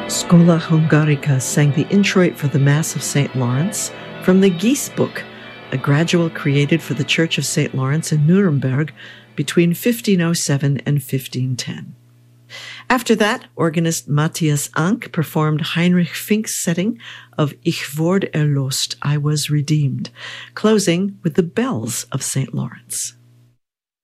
Schola Hungarica sang the introit for the Mass of St. Lawrence from the Gießbuch, a gradual created for the Church of St. Lawrence in Nuremberg between 1507 and 1510. After that, organist Matthias Anck performed Heinrich Fink's setting of Ich word erlöst, I was redeemed, closing with the bells of St. Lawrence.